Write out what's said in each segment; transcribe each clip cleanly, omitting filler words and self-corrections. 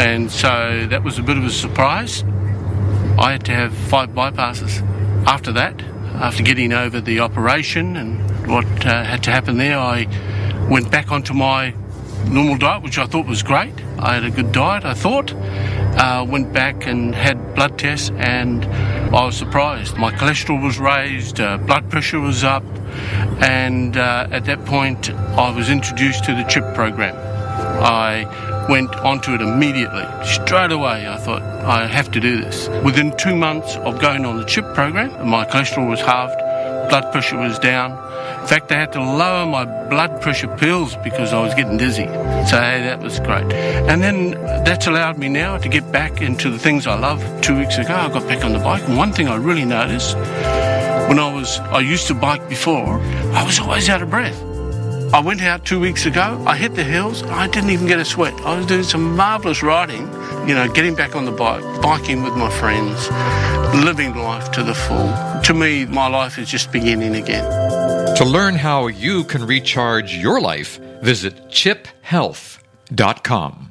And so that was a bit of a surprise. I had to have 5 bypasses. After that, after getting over the operation and what had to happen there, I went back onto my normal diet, which I thought was great. I had a good diet, I thought. Went back and had blood tests, and I was surprised. My cholesterol was raised, blood pressure was up, and at that point I was introduced to the CHIP program. I went onto it immediately. Straight away I thought, I have to do this. Within 2 months of going on the CHIP program, my cholesterol was halved, blood pressure was down. In fact, I had to lower my blood pressure pills because I was getting dizzy. So, hey, that was great. And then that's allowed me now to get back into the things I love. 2 weeks ago, I got back on the bike. And one thing I really noticed, when I used to bike before, I was always out of breath. I went out 2 weeks ago, I hit the hills, I didn't even get a sweat. I was doing some marvellous riding, getting back on the bike, biking with my friends, living life to the full. To me, my life is just beginning again. To learn how you can recharge your life, visit chiphealth.com.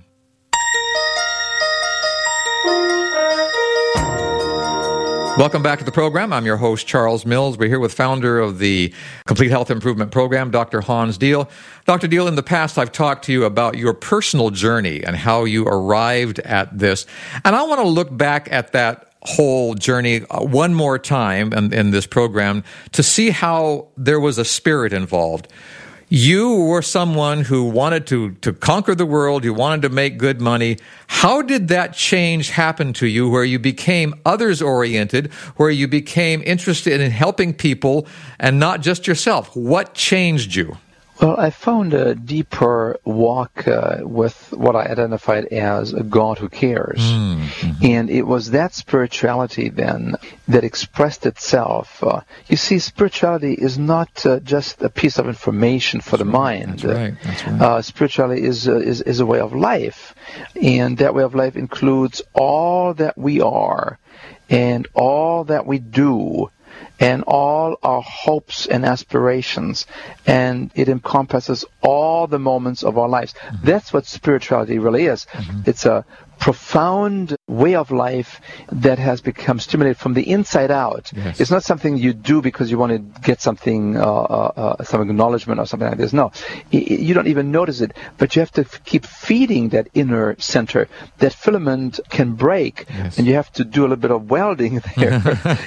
Welcome back to the program. I'm your host, Charles Mills. We're here with founder of the Complete Health Improvement Program, Dr. Hans Diehl. Dr. Diehl, in the past, I've talked to you about your personal journey and how you arrived at this. And I want to look back at that whole journey one more time in this program to see how there was a spirit involved. You were someone who wanted to conquer the world. You wanted to make good money. How did that change happen to you where you became others-oriented, where you became interested in helping people and not just yourself? What changed you? Well, I found a deeper walk with what I identified as a God who cares. Mm-hmm. And it was that spirituality then that expressed itself. You see, spirituality is not just a piece of information for the mind. That's right. Spirituality is a way of life. And that way of life includes all that we are and all that we do and all our hopes and aspirations, and it encompasses all the moments of our lives. Mm-hmm. That's what spirituality really is. Mm-hmm. It's a profound way of life that has become stimulated from the inside out. Yes. It's not something you do because you want to get something, some acknowledgement or something like this. No, you don't even notice it, but you have to keep feeding that inner center. That filament can break, yes. And you have to do a little bit of welding there,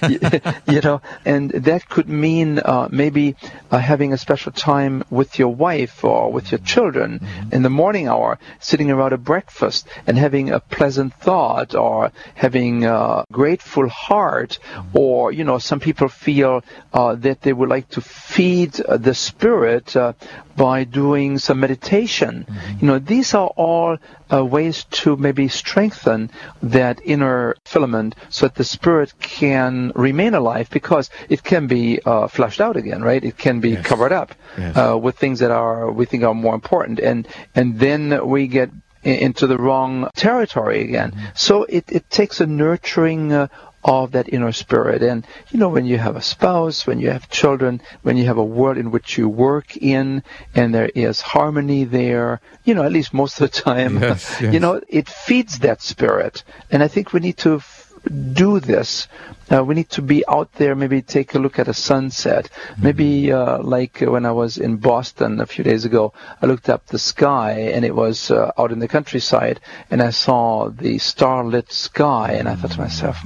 and that could mean maybe having a special time with your wife or with your children in the morning hour, sitting around a breakfast and having a pleasant thought, or having a grateful heart, or some people feel that they would like to feed the spirit by doing some meditation. Mm-hmm. These are all ways to maybe strengthen that inner filament so that the spirit can remain alive, because it can be flushed out again, right? It can be yes. covered up yes. With things that we think are more important, and then we get into the wrong territory again. Mm-hmm. So it takes a nurturing of that inner spirit. And, when you have a spouse, when you have children, when you have a world in which you work in, and there is harmony there, at least most of the time, yes, yes. It feeds that spirit. And I think we need to do this. We need to be out there, maybe take a look at a sunset. Maybe like when I was in Boston a few days ago, I looked up the sky, and it was out in the countryside, and I saw the starlit sky, and I thought to myself,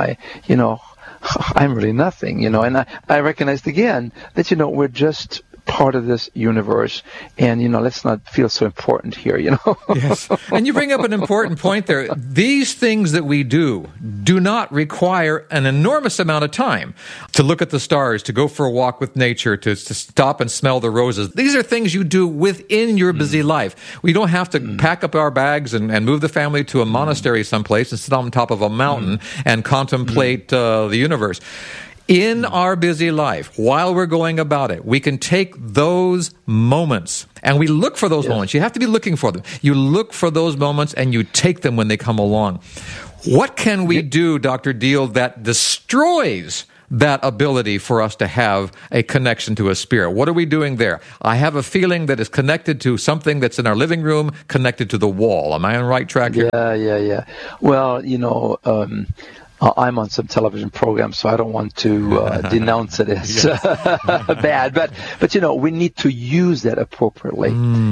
I'm really nothing, and I recognized again that, we're just part of this universe, and let's not feel so important here. Yes, and you bring up an important point there. These things that we do not require an enormous amount of time. To look at the stars, to go for a walk with nature, to stop and smell the roses. These are things you do within your busy life. We don't have to pack up our bags and move the family to a monastery someplace and sit on top of a mountain and contemplate the universe. In our busy life, while we're going about it, we can take those moments, and we look for those moments. You have to be looking for them. You look for those moments, and you take them when they come along. What can we do, Dr. Diehl, that destroys that ability for us to have a connection to a spirit? What are we doing there? I have a feeling that is connected to something that's in our living room, connected to the wall. Am I on the right track here? Yeah. Well, I'm on some television program, so I don't want to denounce it as bad. But we need to use that appropriately.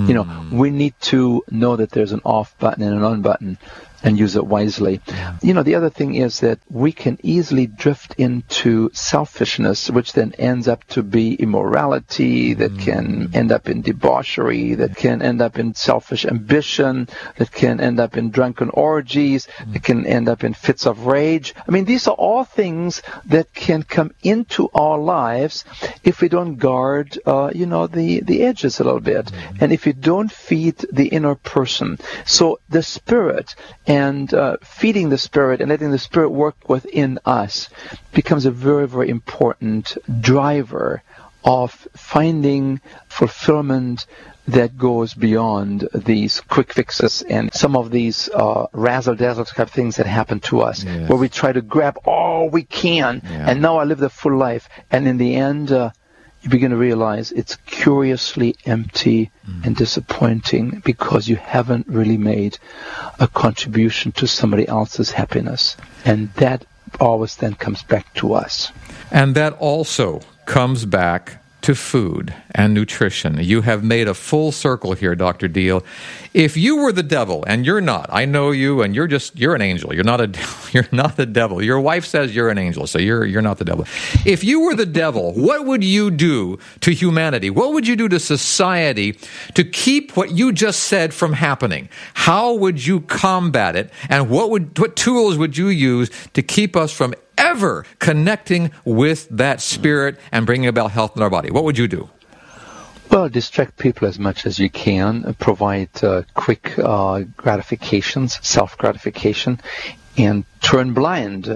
We need to know that there's an off button and an on button, and use it wisely. The other thing is that we can easily drift into selfishness, which then ends up to be immorality, that can end up in debauchery, that can end up in selfish ambition, that can end up in drunken orgies, that can end up in fits of rage. I mean, these are all things that can come into our lives if we don't guard, the edges a little bit, and if we don't feed the inner person. So the Spirit and feeding the Spirit and letting the Spirit work within us becomes a very, very important driver of finding fulfillment that goes beyond these quick fixes and some of these razzle-dazzle type things that happen to us, where we try to grab all we can, and now I live the full life, and in the end, you begin to realize it's curiously empty and disappointing because you haven't really made a contribution to somebody else's happiness. And that always then comes back to us. And that also comes back to food and nutrition. You have made a full circle here, Dr. Deal. If you were the devil, and you're not, I know you, and you're an angel. You're not the devil. Your wife says you're an angel, so you're not the devil. If you were the devil, what would you do to humanity? What would you do to society to keep what you just said from happening? How would you combat it? And what tools would you use to keep us from ever connecting with that Spirit and bringing about health in our body? What would you do? Well, distract people as much as you can, provide quick gratifications, self-gratification, and turn blind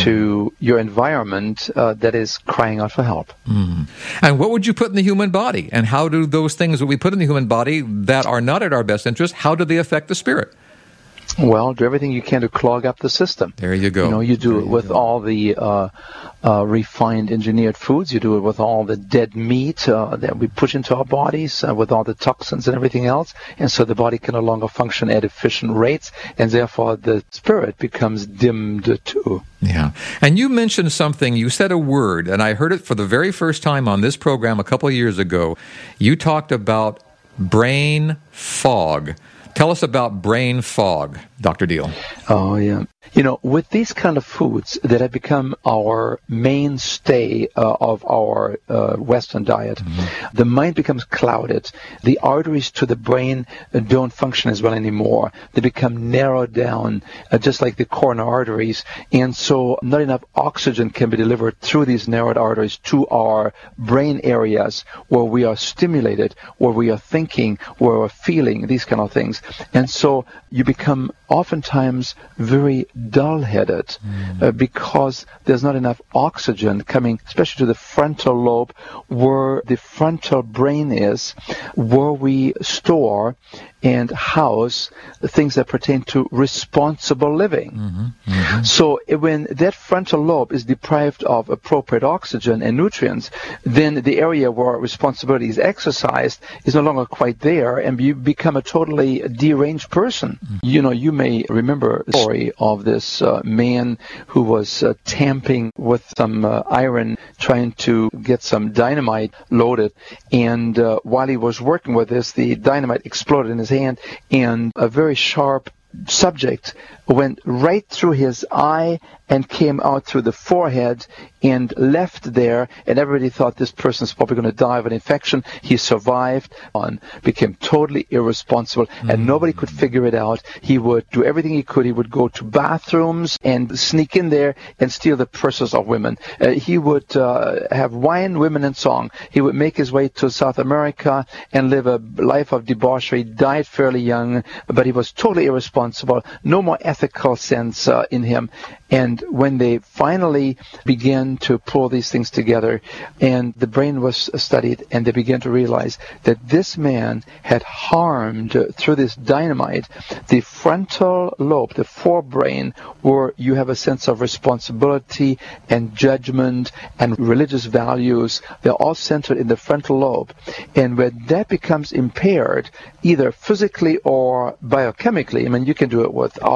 to your environment that is crying out for help. And what would you put in the human body? And how do those things that we put in the human body that are not at our best interest, how do they affect the Spirit? Well, do everything you can to clog up the system. There you go. You do it with all the refined, engineered foods. You do it with all the dead meat that we push into our bodies, with all the toxins and everything else. And so the body can no longer function at efficient rates, and therefore the Spirit becomes dimmed too. Yeah. And you mentioned something, you said a word, and I heard it for the very first time on this program a couple of years ago. You talked about brain fog. Tell us about brain fog, Dr. Deal. Oh, yeah. With these kind of foods that have become our mainstay of our Western diet, the mind becomes clouded. The arteries to the brain don't function as well anymore. They become narrowed down, just like the coronary arteries. And so not enough oxygen can be delivered through these narrowed arteries to our brain areas where we are stimulated, where we are thinking, where we're feeling, these kind of things. And so you become oftentimes very dull-headed because there's not enough oxygen coming, especially to the frontal lobe, where the frontal brain is, where we store and house things that pertain to responsible living. So when that frontal lobe is deprived of appropriate oxygen and nutrients, then the area where responsibility is exercised is no longer quite there, and you become a totally deranged person. You may remember the story of this man who was tamping with some iron, trying to get some dynamite loaded, and while he was working with this, the dynamite exploded in his hand, and a very sharp subject went right through his eye and came out through the forehead and left there, and everybody thought this person's probably going to die of an infection. He survived and became totally irresponsible, and nobody could figure it out. He would do everything he could. He would go to bathrooms and sneak in there and steal the purses of women. He would have wine, women, and song. He would make his way to South America and live a life of debauchery. Died fairly young, but he was totally irresponsible. No more ethical sense in him. And And when they finally began to pull these things together and the brain was studied, and they began to realize that this man had harmed, through this dynamite, the frontal lobe, the forebrain, where you have a sense of responsibility and judgment and religious values. They're all centered in the frontal lobe. And when that becomes impaired, either physically or biochemically, I mean, you can do it with